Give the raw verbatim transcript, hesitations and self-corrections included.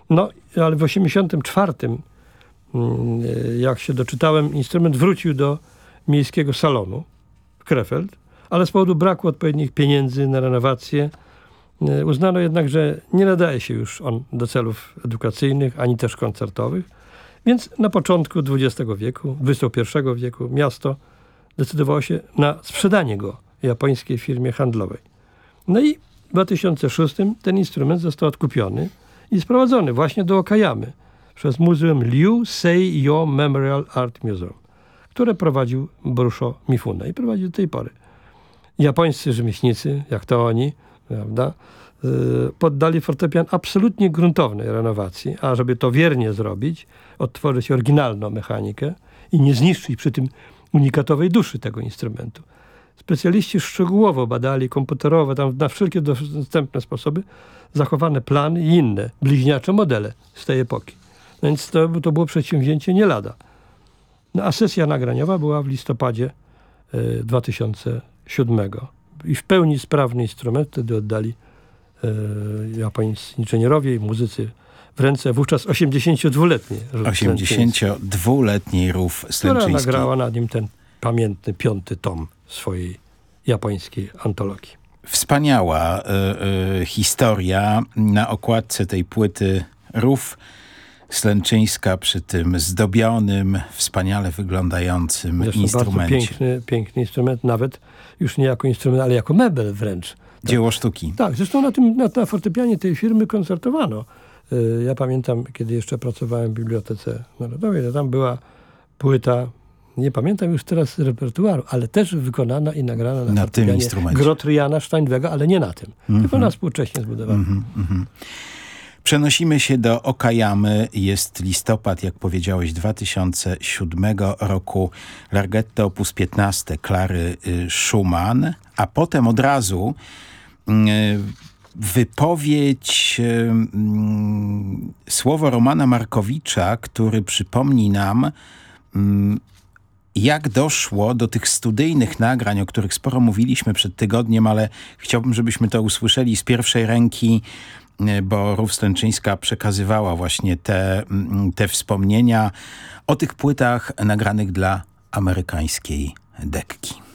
No, ale w osiemdziesiątym czwartym, jak się doczytałem, instrument wrócił do miejskiego salonu w Krefeld, ale z powodu braku odpowiednich pieniędzy na renowację uznano jednak, że nie nadaje się już on do celów edukacyjnych, ani też koncertowych. Więc na początku dwudziestego wieku, dwudziestego pierwszego wieku miasto decydowało się na sprzedanie go japońskiej firmie handlowej. No i w dwa tysiące szóstym ten instrument został odkupiony i sprowadzony właśnie do Okayamy przez Muzeum Ryusei-yo Memorial Art Museum, które prowadził Brusho Mifune i prowadzi do tej pory. Japońscy rzemieślnicy, jak to oni, prawda, poddali fortepian absolutnie gruntownej renowacji, a żeby to wiernie zrobić, odtworzyć oryginalną mechanikę i nie zniszczyć przy tym unikatowej duszy tego instrumentu. Specjaliści szczegółowo badali komputerowe, tam na wszelkie dostępne sposoby, zachowane plany i inne bliźniacze modele z tej epoki. No więc to, to było przedsięwzięcie nie lada. No, a sesja nagraniowa była w listopadzie y, dwa tysiące siódmego. I w pełni sprawny instrument wtedy oddali y, japońscy inżynierowie i muzycy w ręce wówczas osiemdziesięciodwuletniej osiemdziesięciodwuletniej Rów Slęczyński. Która nagrała na nim ten pamiętny piąty tom swojej japońskiej antologii. Wspaniała y, y, historia. Na okładce tej płyty Rów Slęczyńska przy tym zdobionym, wspaniale wyglądającym Zresztą instrumencie. Bardzo piękny, piękny instrument, nawet już nie jako instrument, ale jako mebel wręcz. Tak. Dzieło sztuki. Tak, zresztą na tym na, na fortepianie tej firmy koncertowano. Yy, ja pamiętam, kiedy jeszcze pracowałem w Bibliotece Narodowej, to tam była płyta, nie pamiętam już teraz repertuaru, ale też wykonana i nagrana na, na tym instrumencie. Grotriana Steinwega, ale nie na tym, mm-hmm. tylko na współcześnie zbudowanym. Mm-hmm, mm-hmm. Przenosimy się do Okayamy. Jest listopad, jak powiedziałeś, dwa tysiące siódmego roku. Larghetto opus piętnaście Klary Schumann, a potem od razu y, wypowiedź, y, y, słowo Romana Markowicza, który przypomni nam, y, jak doszło do tych studyjnych nagrań, o których sporo mówiliśmy przed tygodniem, ale chciałbym, żebyśmy to usłyszeli z pierwszej ręki, bo Rów Slęczyńska przekazywała właśnie te, te wspomnienia o tych płytach nagranych dla amerykańskiej dekki.